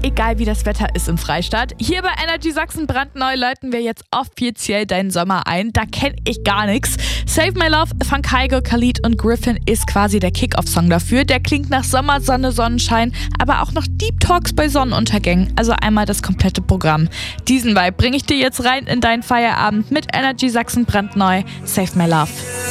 egal wie das Wetter ist im Freistaat. Hier bei Energy Sachsen brandneu läuten wir jetzt offiziell deinen Sommer ein. Da kenn ich gar nichts. Save My Love von Kygo, Khalid und Griffin ist quasi der Kick-Off-Song dafür. Der klingt nach Sommer, Sonne, Sonnenschein, aber auch noch Deep Talks bei Sonnenuntergängen. Also einmal das komplette Programm. Diesen Vibe bringe ich dir jetzt rein in deinen Feierabend mit Energy Sachsen brandneu. Save My Love.